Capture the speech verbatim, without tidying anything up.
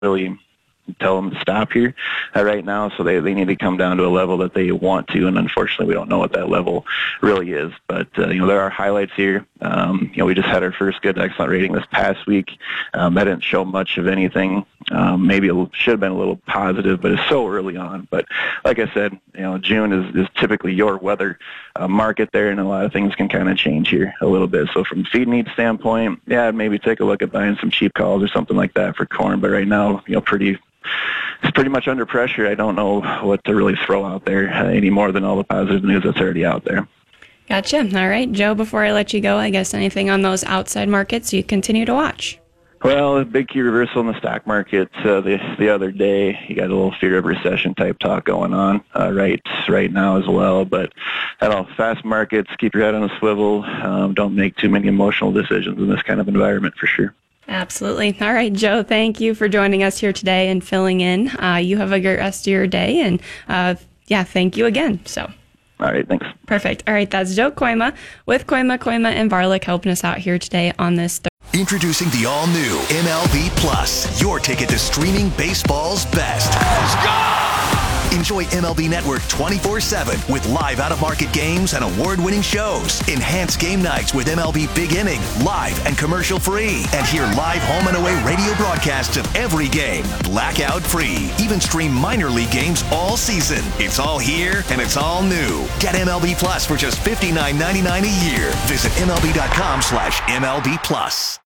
really tell them to stop here uh, right now. So they, they need to come down to a level that they want to, and unfortunately we don't know what that level really is. But, uh, you know, there are highlights here. Um, you know, we just had our first good excellent rating this past week. Um, that didn't show much of anything. Um, maybe it should have been a little positive, but it's so early on. But like I said, you know, June is, is typically your weather uh, market there, and a lot of things can kind of change here a little bit. So from feed need standpoint, yeah, maybe take a look at buying some cheap calls or something like that for corn. But right now, you know, pretty it's pretty much under pressure. I don't know what to really throw out there uh, any more than all the positive news that's already out there. Gotcha. All right, Joe, before I let you go, I guess anything on those outside markets you continue to watch? Well, a big key reversal in the stock market uh, the the other day. You got a little fear of recession type talk going on uh, right right now as well. But I don't know, fast markets, keep your head on a swivel. Um, don't make too many emotional decisions in this kind of environment for sure. Absolutely. All right, Joe, thank you for joining us here today and filling in. Uh, you have a great rest of your day, and uh, yeah, thank you again. So. All right, thanks. Perfect. All right, that's Joe Koima with Koima, Koima, and Varlick helping us out here today on this Thursday. Introducing the all-new M L B Plus, your ticket to streaming baseball's best. Let's go! Enjoy M L B Network twenty-four seven with live out-of-market games and award-winning shows. Enhance game nights with M L B Big Inning, live and commercial-free. And hear live home and away radio broadcasts of every game, blackout-free. Even stream minor league games all season. It's all here, and it's all new. Get M L B Plus for just fifty-nine ninety-nine a year. Visit M L B dot com slash M L B Plus.